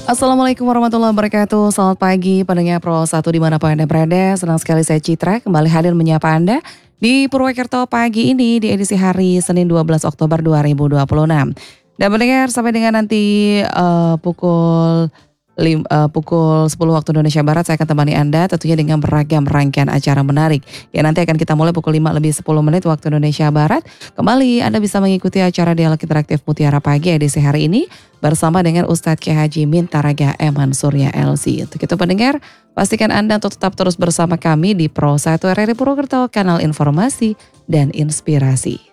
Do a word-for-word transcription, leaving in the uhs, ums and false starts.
Assalamualaikum warahmatullahi wabarakatuh. Selamat pagi pendengar Pro satu dimanapun Anda berada. Senang sekali saya Citra kembali hadir menyapa Anda di Purwokerto pagi ini di edisi hari Senin dua belas Oktober dua ribu dua puluh enam. Dan pendengar sampai dengan nanti uh, pukul lim, uh, pukul sepuluh waktu Indonesia Barat saya akan temani Anda tentunya dengan beragam rangkaian acara menarik. Ya nanti akan kita mulai pukul lima lebih sepuluh menit waktu Indonesia Barat. Kembali Anda bisa mengikuti acara Dialog Interaktif Mutiara Pagi edisi hari ini bersama dengan Ustadz Kiai Haji Mintaraga Eman Surya L C. Untuk itu pendengar, pastikan Anda untuk tetap terus bersama kami di Pro satu R R I Purwokerto, kanal informasi dan inspirasi.